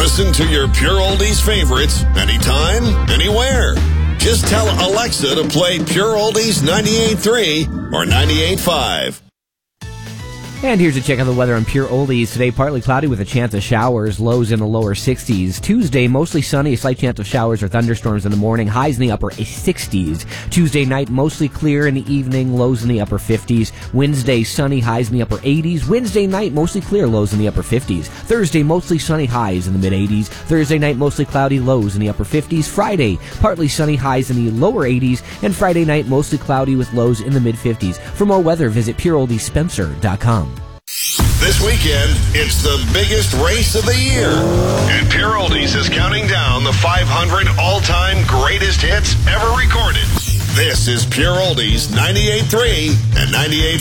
Listen to your Pure Oldies favorites anytime, anywhere. Just tell Alexa to play Pure Oldies 98.3 or 98.5. And here's a check on the weather on Pure Oldies. Today, partly cloudy with a chance of showers, lows in the lower 60s. Tuesday, mostly sunny, a slight chance of showers or thunderstorms in the morning, highs in the upper 60s. Tuesday night, mostly clear in the evening, lows in the upper 50s. Wednesday, sunny, highs in the upper 80s. Wednesday night, mostly clear, lows in the upper 50s. Thursday, mostly sunny, highs in the mid-80s. Thursday night, mostly cloudy, lows in the upper 50s. Friday, partly sunny, highs in the lower 80s. And Friday night, mostly cloudy with lows in the mid-50s. For more weather, visit PureOldiesSpencer.com. This weekend, it's the biggest race of the year. And Pure Oldies is counting down the 500 all-time greatest hits ever recorded. This is Pure Oldies 98.3 and 98.5.